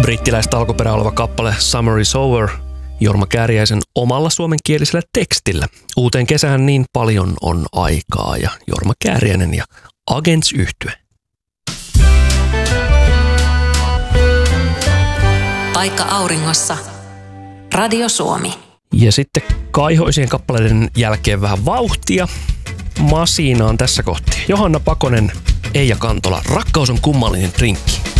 Brittiläistä alkuperää oleva kappale Summer is Over Jorma Kääriäisen omalla suomenkielisellä tekstillä. Uuteen kesähän niin paljon on aikaa ja Jorma Kääriäinen ja Agents -yhtye. Paikka auringossa. Radio Suomi. Ja sitten kaihoisien kappaleiden jälkeen vähän vauhtia. Masiinaan tässä kohti. Johanna Pakonen, Eija Kantola. Rakkaus on kummallinen drinkki.